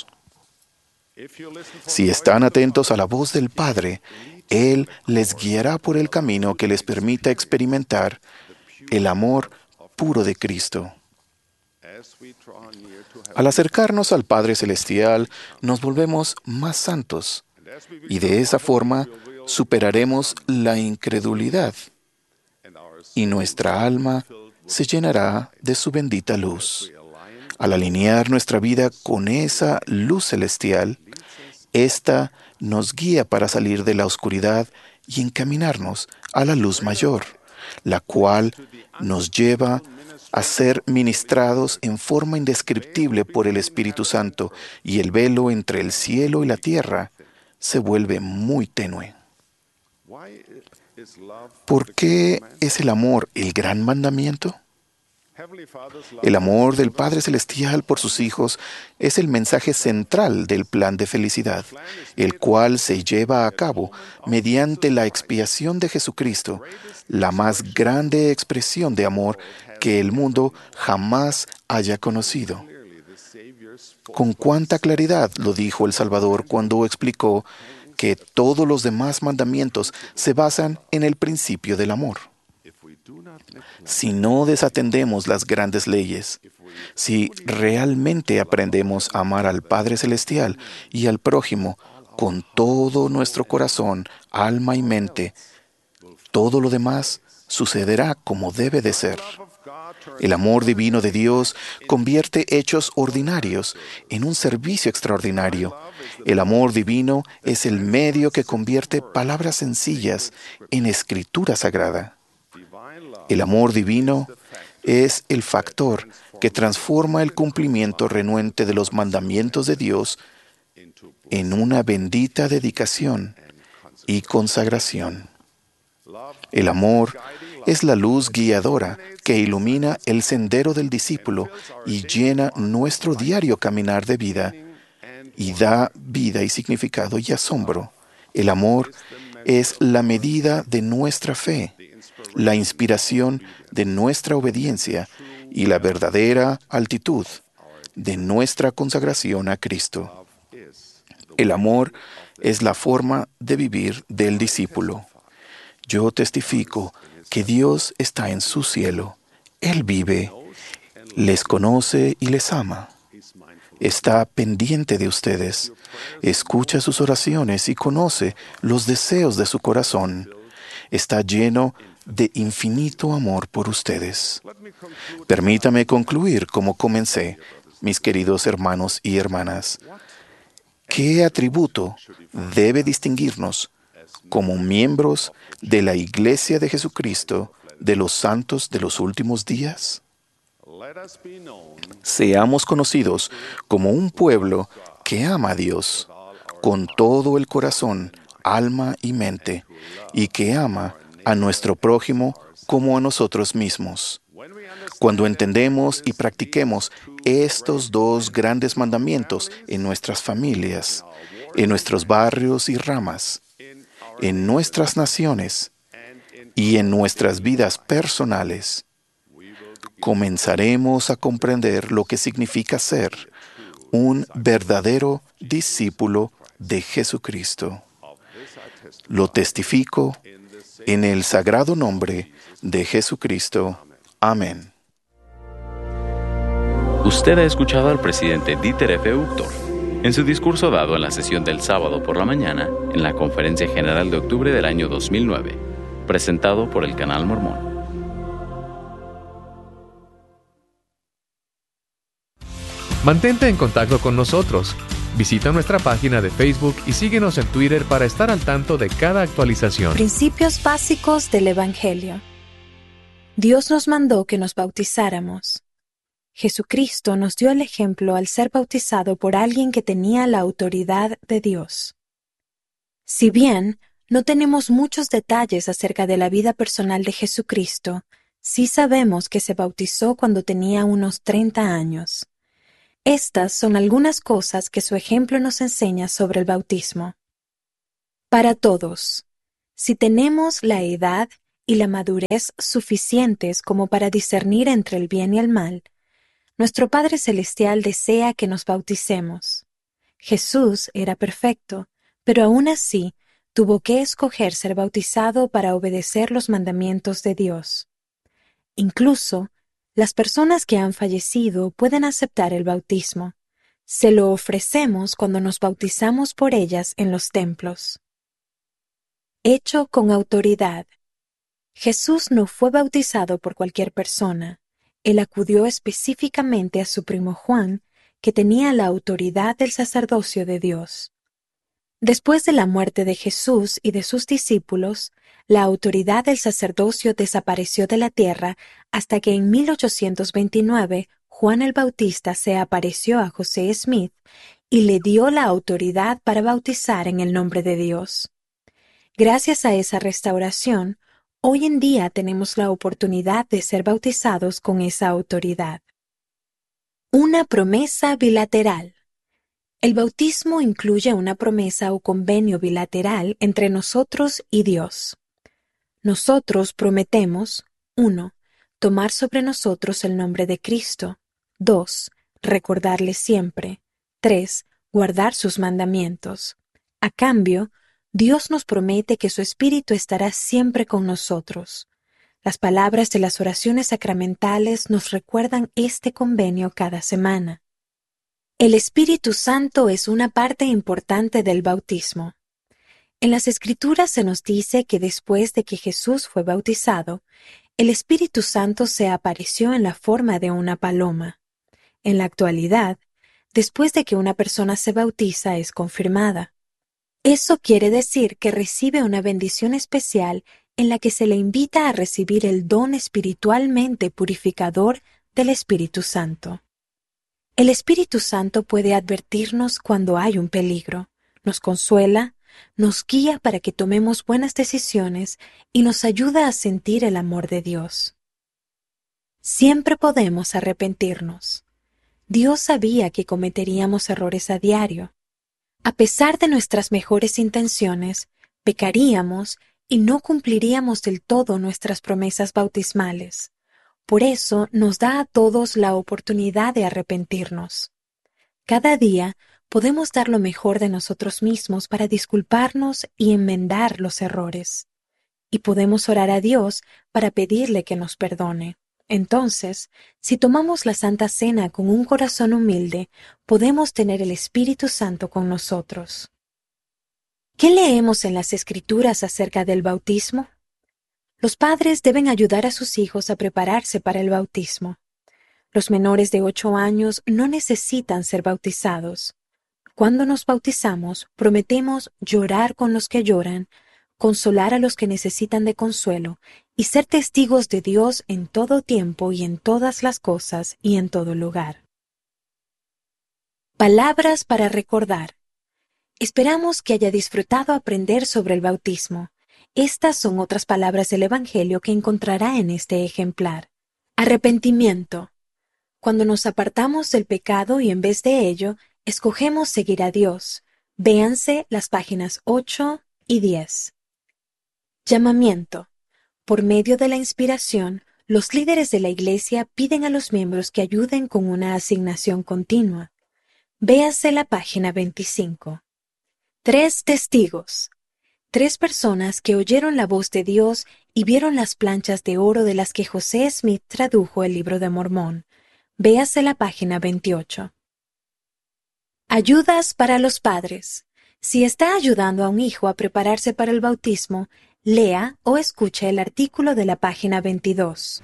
Si están atentos a la voz del Padre, Él les guiará por el camino que les permita experimentar el amor puro de Cristo. Al acercarnos al Padre Celestial, nos volvemos más santos y de esa forma superaremos la incredulidad y nuestra alma se llenará de su bendita luz. Al alinear nuestra vida con esa luz celestial, ésta nos guía para salir de la oscuridad y encaminarnos a la luz mayor, la cual nos lleva a ser ministrados en forma indescriptible por el Espíritu Santo, y el velo entre el cielo y la tierra se vuelve muy tenue. ¿Por qué es el amor el gran mandamiento? El amor del Padre Celestial por sus hijos es el mensaje central del plan de felicidad, el cual se lleva a cabo mediante la expiación de Jesucristo, la más grande expresión de amor que el mundo jamás haya conocido. Con cuánta claridad lo dijo el Salvador cuando explicó que todos los demás mandamientos se basan en el principio del amor. Si no desatendemos las grandes leyes, si realmente aprendemos a amar al Padre Celestial y al prójimo con todo nuestro corazón, alma y mente, todo lo demás sucederá como debe de ser. El amor divino de Dios convierte hechos ordinarios en un servicio extraordinario. El amor divino es el medio que convierte palabras sencillas en escritura sagrada. El amor divino es el factor que transforma el cumplimiento renuente de los mandamientos de Dios en una bendita dedicación y consagración. El amor es la luz guiadora que ilumina el sendero del discípulo y llena nuestro diario caminar de vida y da vida y significado y asombro. El amor es la medida de nuestra fe, la inspiración de nuestra obediencia y la verdadera altitud de nuestra consagración a Cristo. El amor es la forma de vivir del discípulo. Yo testifico que Dios está en su cielo. Él vive, les conoce y les ama. Está pendiente de ustedes, escucha sus oraciones y conoce los deseos de su corazón. Está lleno de infinito amor por ustedes. Permítame concluir como comencé, mis queridos hermanos y hermanas. ¿Qué atributo debe distinguirnos como miembros de la Iglesia de Jesucristo de los santos de los últimos días? Seamos conocidos como un pueblo que ama a Dios con todo el corazón, alma y mente, y que ama a nuestro prójimo como a nosotros mismos. Cuando entendemos y practiquemos estos dos grandes mandamientos en nuestras familias, en nuestros barrios y ramas, en nuestras naciones y en nuestras vidas personales, comenzaremos a comprender lo que significa ser un verdadero discípulo de Jesucristo. Lo testifico en el sagrado nombre de Jesucristo. Amén. Usted ha escuchado al presidente Dieter F. Uchtdorf en su discurso dado en la sesión del sábado por la mañana en la Conferencia General de octubre del año dos mil nueve, presentado por el Canal Mormón. Mantente en contacto con nosotros. Visita nuestra página de Facebook y síguenos en Twitter para estar al tanto de cada actualización. Principios básicos del Evangelio. Dios nos mandó que nos bautizáramos. Jesucristo nos dio el ejemplo al ser bautizado por alguien que tenía la autoridad de Dios. Si bien No tenemos muchos detalles acerca de la vida personal de Jesucristo. Sí sabemos que se bautizó cuando tenía unos treinta años. Estas son algunas cosas que su ejemplo nos enseña sobre el bautismo. Para todos, si tenemos la edad y la madurez suficientes como para discernir entre el bien y el mal, nuestro Padre Celestial desea que nos bauticemos. Jesús era perfecto, pero aún así tuvo que escoger ser bautizado para obedecer los mandamientos de Dios. Incluso, las personas que han fallecido pueden aceptar el bautismo. Se lo ofrecemos cuando nos bautizamos por ellas en los templos. Hecho con autoridad. Jesús no fue bautizado por cualquier persona. Él acudió específicamente a su primo Juan, que tenía la autoridad del sacerdocio de Dios. Después de la muerte de Jesús y de sus discípulos, la autoridad del sacerdocio desapareció de la tierra hasta que en mil ochocientos veintinueve Juan el Bautista se apareció a José Smith y le dio la autoridad para bautizar en el nombre de Dios. Gracias a esa restauración, hoy en día tenemos la oportunidad de ser bautizados con esa autoridad. Una promesa bilateral. El bautismo incluye una promesa o convenio bilateral entre nosotros y Dios. Nosotros prometemos, uno, tomar sobre nosotros el nombre de Cristo, dos, recordarle siempre, tres, guardar sus mandamientos. A cambio, Dios nos promete que su Espíritu estará siempre con nosotros. Las palabras de las oraciones sacramentales nos recuerdan este convenio cada semana. El Espíritu Santo es una parte importante del bautismo. En las Escrituras se nos dice que después de que Jesús fue bautizado, el Espíritu Santo se apareció en la forma de una paloma. En la actualidad, después de que una persona se bautiza, es confirmada. Eso quiere decir que recibe una bendición especial en la que se le invita a recibir el don espiritualmente purificador del Espíritu Santo. El Espíritu Santo puede advertirnos cuando hay un peligro, nos consuela, nos guía para que tomemos buenas decisiones y nos ayuda a sentir el amor de Dios. Siempre podemos arrepentirnos. Dios sabía que cometeríamos errores a diario. A pesar de nuestras mejores intenciones, pecaríamos y no cumpliríamos del todo nuestras promesas bautismales. Por eso nos da a todos la oportunidad de arrepentirnos. Cada día podemos dar lo mejor de nosotros mismos para disculparnos y enmendar los errores. Y podemos orar a Dios para pedirle que nos perdone. Entonces, si tomamos la Santa Cena con un corazón humilde, podemos tener el Espíritu Santo con nosotros. ¿Qué leemos en las Escrituras acerca del bautismo? Los padres deben ayudar a sus hijos a prepararse para el bautismo. Los menores de ocho años no necesitan ser bautizados. Cuando nos bautizamos, prometemos llorar con los que lloran, consolar a los que necesitan de consuelo y ser testigos de Dios en todo tiempo y en todas las cosas y en todo lugar. Palabras para recordar. Esperamos que haya disfrutado aprender sobre el bautismo. Estas son otras palabras del Evangelio que encontrará en este ejemplar. Arrepentimiento. Cuando nos apartamos del pecado y en vez de ello, escogemos seguir a Dios. Véanse las páginas ocho y diez. Llamamiento. Por medio de la inspiración, los líderes de la Iglesia piden a los miembros que ayuden con una asignación continua. Véase la página veinticinco. Tres testigos. Tres personas que oyeron la voz de Dios y vieron las planchas de oro de las que José Smith tradujo el Libro de Mormón. Véase la página veintiocho. Ayudas para los padres. Si está ayudando a un hijo a prepararse para el bautismo, lea o escuche el artículo de la página veintidós.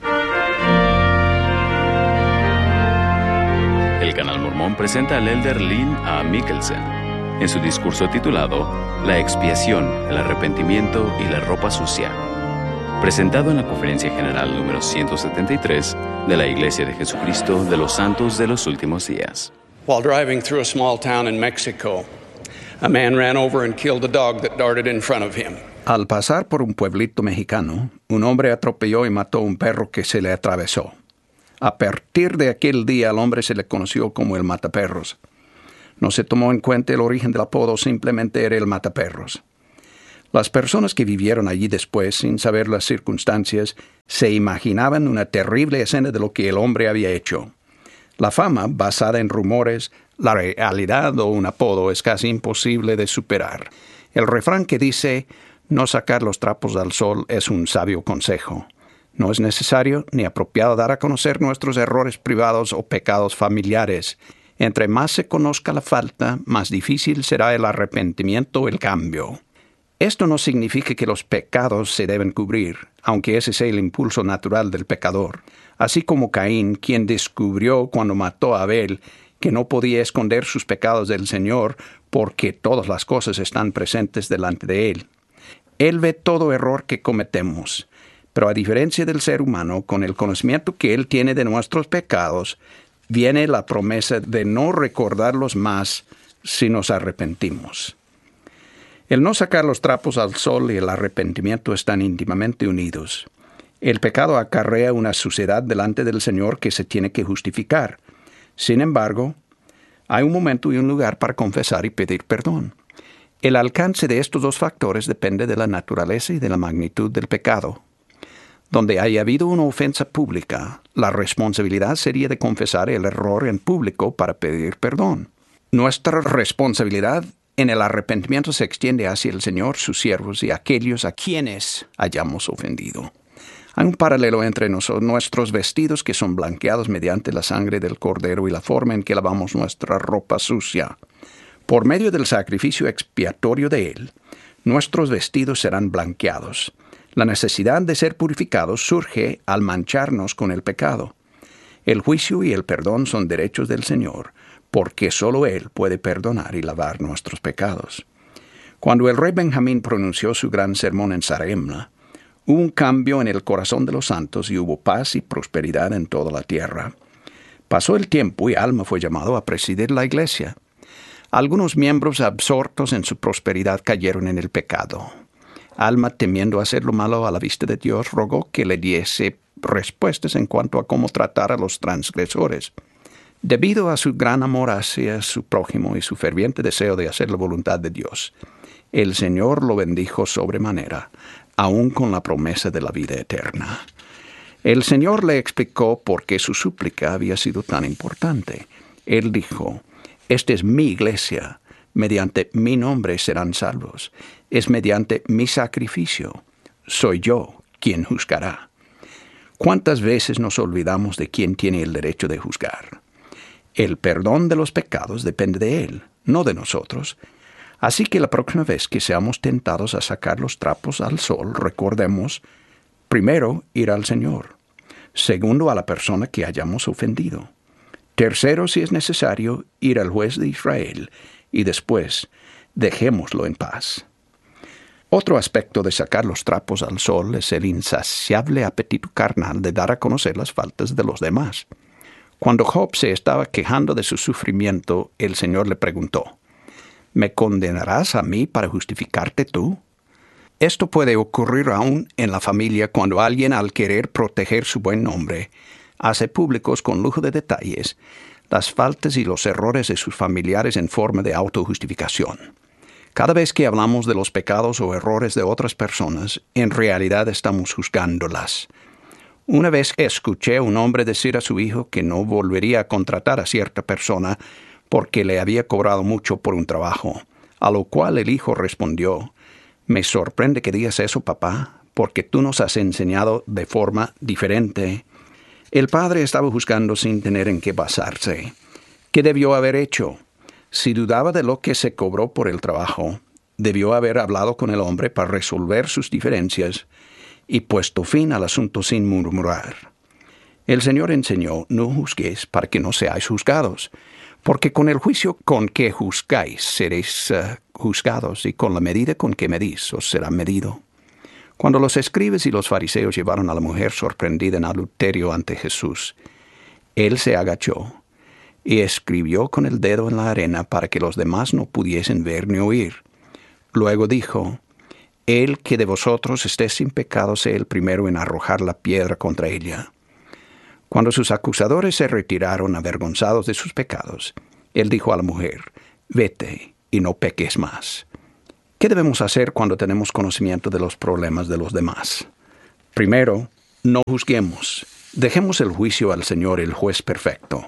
El Canal Mormón presenta al elder Lynn A. Mickelson en su discurso titulado La expiación, el arrepentimiento y la ropa sucia, presentado en la Conferencia General número ciento setenta y tres de la Iglesia de Jesucristo de los Santos de los Últimos Días. While driving through a small town in Mexico, a man ran over and killed a dog that darted in front of him. Al pasar por un pueblito mexicano, un hombre atropelló y mató a un perro que se le atravesó. A partir de aquel día al hombre se le conoció como el mataperros. No se tomó en cuenta el origen del apodo, simplemente era el mataperros. Las personas que vivieron allí después, sin saber las circunstancias, se imaginaban una terrible escena de lo que el hombre había hecho. La fama, basada en rumores, la realidad o un apodo es casi imposible de superar. El refrán que dice no sacar los trapos al sol es un sabio consejo. No es necesario ni apropiado dar a conocer nuestros errores privados o pecados familiares. Entre más se conozca la falta, más difícil será el arrepentimiento o el cambio. Esto no significa que los pecados se deben cubrir, aunque ese sea el impulso natural del pecador. Así como Caín, quien descubrió cuando mató a Abel que no podía esconder sus pecados del Señor porque todas las cosas están presentes delante de él. Él ve todo error que cometemos, pero a diferencia del ser humano, con el conocimiento que él tiene de nuestros pecados, viene la promesa de no recordarlos más si nos arrepentimos. El no sacar los trapos al sol y el arrepentimiento están íntimamente unidos. El pecado acarrea una suciedad delante del Señor que se tiene que justificar. Sin embargo, hay un momento y un lugar para confesar y pedir perdón. El alcance de estos dos factores depende de la naturaleza y de la magnitud del pecado. Donde haya habido una ofensa pública, la responsabilidad sería de confesar el error en público para pedir perdón. Nuestra responsabilidad en el arrepentimiento se extiende hacia el Señor, sus siervos y aquellos a quienes hayamos ofendido. Hay un paralelo entre nosotros, nuestros vestidos que son blanqueados mediante la sangre del Cordero y la forma en que lavamos nuestra ropa sucia. Por medio del sacrificio expiatorio de Él, nuestros vestidos serán blanqueados. La necesidad de ser purificados surge al mancharnos con el pecado. El juicio y el perdón son derechos del Señor, porque solo Él puede perdonar y lavar nuestros pecados. Cuando el rey Benjamín pronunció su gran sermón en Zaremla, hubo un cambio en el corazón de los santos y hubo paz y prosperidad en toda la tierra. Pasó el tiempo y Alma fue llamado a presidir la iglesia. Algunos miembros absortos en su prosperidad cayeron en el pecado. Alma, temiendo hacer lo malo a la vista de Dios, rogó que le diese respuestas en cuanto a cómo tratar a los transgresores. Debido a su gran amor hacia su prójimo y su ferviente deseo de hacer la voluntad de Dios, el Señor lo bendijo sobremanera, aun con la promesa de la vida eterna. El Señor le explicó por qué su súplica había sido tan importante. Él dijo, «Esta es mi iglesia, mediante mi nombre serán salvos. Es mediante mi sacrificio. Soy yo quien juzgará». ¿Cuántas veces nos olvidamos de quién tiene el derecho de juzgar? El perdón de los pecados depende de Él, no de nosotros. Así que la próxima vez que seamos tentados a sacar los trapos al sol, recordemos, primero, ir al Señor. Segundo, a la persona que hayamos ofendido. Tercero, si es necesario, ir al juez de Israel. Y después, dejémoslo en paz. Otro aspecto de sacar los trapos al sol es el insaciable apetito carnal de dar a conocer las faltas de los demás. Cuando Job se estaba quejando de su sufrimiento, el Señor le preguntó, ¿me condenarás a mí para justificarte tú? Esto puede ocurrir aún en la familia cuando alguien, al querer proteger su buen nombre, hace públicos con lujo de detalles las faltas y los errores de sus familiares en forma de autojustificación. Cada vez que hablamos de los pecados o errores de otras personas, en realidad estamos juzgándolas. Una vez escuché a un hombre decir a su hijo que no volvería a contratar a cierta persona porque le había cobrado mucho por un trabajo, a lo cual el hijo respondió, «Me sorprende que digas eso, papá, porque tú nos has enseñado de forma diferente». El padre estaba juzgando sin tener en qué basarse. ¿Qué debió haber hecho? Si dudaba de lo que se cobró por el trabajo, debió haber hablado con el hombre para resolver sus diferencias y puesto fin al asunto sin murmurar. El Señor enseñó, no juzguéis para que no seáis juzgados, porque con el juicio con que juzgáis seréis uh, juzgados, y con la medida con que medís os será medido. Cuando los escribas y los fariseos llevaron a la mujer sorprendida en adulterio ante Jesús, él se agachó y escribió con el dedo en la arena para que los demás no pudiesen ver ni oír. Luego dijo, El que de vosotros esté sin pecado sea el primero en arrojar la piedra contra ella. Cuando sus acusadores se retiraron avergonzados de sus pecados, él dijo a la mujer, vete y no peques más. ¿Qué debemos hacer cuando tenemos conocimiento de los problemas de los demás? Primero, no juzguemos. Dejemos el juicio al Señor, el juez perfecto.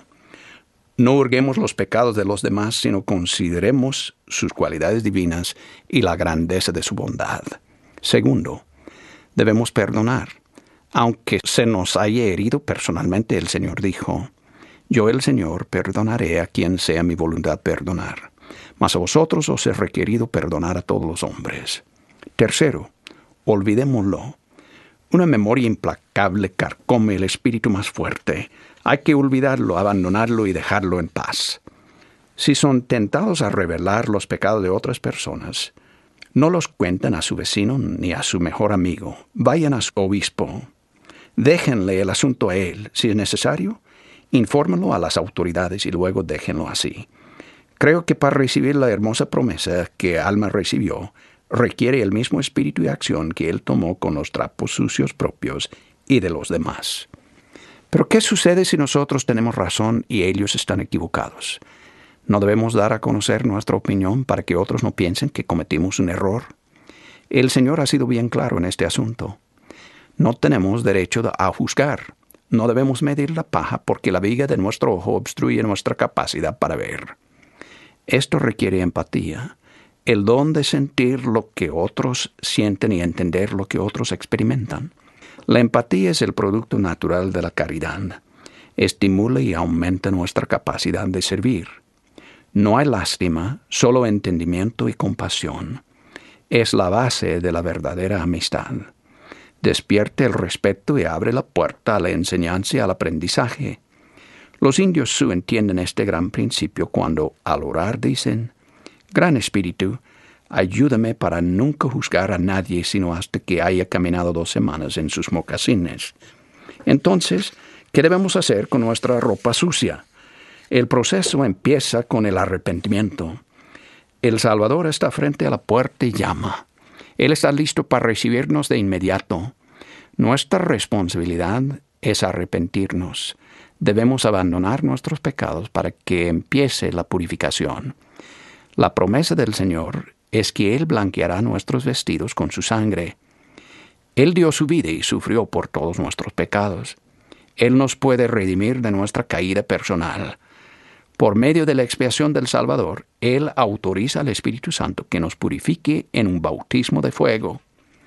No hurguemos los pecados de los demás, sino consideremos sus cualidades divinas y la grandeza de su bondad. Segundo, debemos perdonar. Aunque se nos haya herido personalmente, el Señor dijo, yo el Señor perdonaré a quien sea mi voluntad perdonar, mas a vosotros os he requerido perdonar a todos los hombres. Tercero, olvidémoslo. Una memoria implacable carcome el espíritu más fuerte. Hay que olvidarlo, abandonarlo y dejarlo en paz. Si son tentados a revelar los pecados de otras personas, no los cuenten a su vecino ni a su mejor amigo. Vayan a su obispo. Déjenle el asunto a él. Si es necesario, infórmenlo a las autoridades y luego déjenlo así. Creo que para recibir la hermosa promesa que Alma recibió, requiere el mismo espíritu y acción que él tomó con los trapos sucios propios y de los demás. Pero ¿qué sucede si nosotros tenemos razón y ellos están equivocados? ¿No debemos dar a conocer nuestra opinión para que otros no piensen que cometimos un error? El Señor ha sido bien claro en este asunto. No tenemos derecho a juzgar. No debemos medir la paja porque la viga de nuestro ojo obstruye nuestra capacidad para ver. Esto requiere empatía, el don de sentir lo que otros sienten y entender lo que otros experimentan. La empatía es el producto natural de la caridad. Estimula y aumenta nuestra capacidad de servir. No hay lástima, solo entendimiento y compasión. Es la base de la verdadera amistad. Despierte el respeto y abre la puerta a la enseñanza y al aprendizaje. Los indios Sioux entienden este gran principio cuando, al orar, dicen, Gran Espíritu, ayúdame para nunca juzgar a nadie sino hasta que haya caminado dos semanas en sus mocasines. Entonces, ¿qué debemos hacer con nuestra ropa sucia? El proceso empieza con el arrepentimiento. El Salvador está frente a la puerta y llama. Él está listo para recibirnos de inmediato. Nuestra responsabilidad es arrepentirnos. Debemos abandonar nuestros pecados para que empiece la purificación. La promesa del Señor es que Él blanqueará nuestros vestidos con su sangre. Él dio su vida y sufrió por todos nuestros pecados. Él nos puede redimir de nuestra caída personal. Por medio de la expiación del Salvador, Él autoriza al Espíritu Santo que nos purifique en un bautismo de fuego.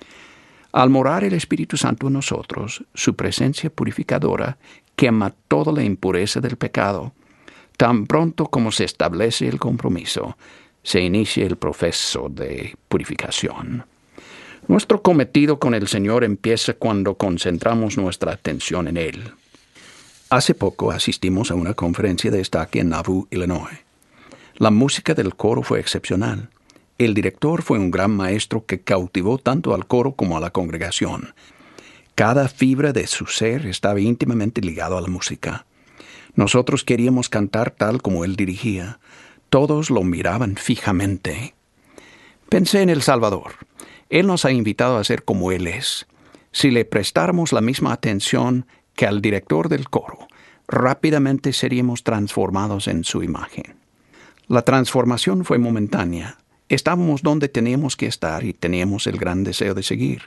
Al morar el Espíritu Santo en nosotros, su presencia purificadora quema toda la impureza del pecado. Tan pronto como se establece el compromiso, se inicia el proceso de purificación. Nuestro cometido con el Señor empieza cuando concentramos nuestra atención en Él. Hace poco asistimos a una conferencia de destaque en Nauvoo, Illinois. La música del coro fue excepcional. El director fue un gran maestro que cautivó tanto al coro como a la congregación. Cada fibra de su ser estaba íntimamente ligado a la música. Nosotros queríamos cantar tal como él dirigía. Todos lo miraban fijamente. Pensé en El Salvador. Él nos ha invitado a ser como Él es. Si le prestáramos la misma atención que al director del coro, rápidamente seríamos transformados en su imagen. La transformación fue momentánea. Estábamos donde teníamos que estar y teníamos el gran deseo de seguir.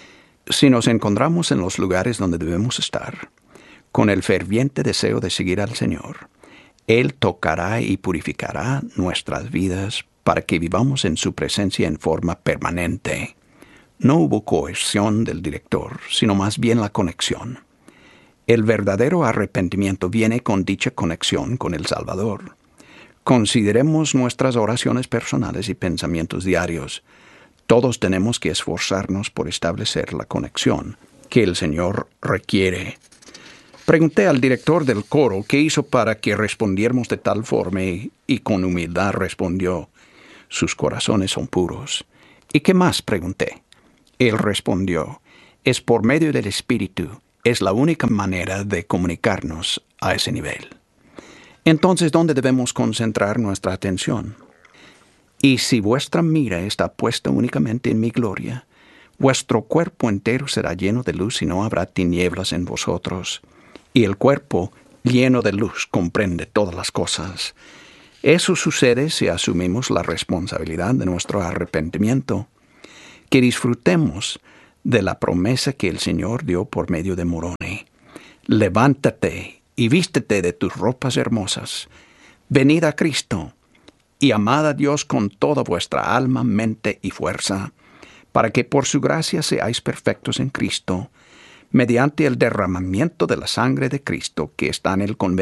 Si nos encontramos en los lugares donde debemos estar, con el ferviente deseo de seguir al Señor, Él tocará y purificará nuestras vidas para que vivamos en su presencia en forma permanente. No hubo coerción del director, sino más bien la conexión. El verdadero arrepentimiento viene con dicha conexión con el Salvador. Consideremos nuestras oraciones personales y pensamientos diarios. Todos tenemos que esforzarnos por establecer la conexión que el Señor requiere. Pregunté al director del coro qué hizo para que respondiéramos de tal forma y, y con humildad respondió, sus corazones son puros. ¿Y qué más? Pregunté. Él respondió, es por medio del Espíritu, es la única manera de comunicarnos a ese nivel. Entonces, ¿dónde debemos concentrar nuestra atención? Y si vuestra mira está puesta únicamente en mi gloria, vuestro cuerpo entero será lleno de luz y no habrá tinieblas en vosotros. Y el cuerpo lleno de luz comprende todas las cosas. Eso sucede si asumimos la responsabilidad de nuestro arrepentimiento, que disfrutemos de la promesa que el Señor dio por medio de Moroni. Levántate y vístete de tus ropas hermosas. Venid a Cristo y amad a Dios con toda vuestra alma, mente y fuerza, para que por su gracia seáis perfectos en Cristo, mediante el derramamiento de la sangre de Cristo que está en el convento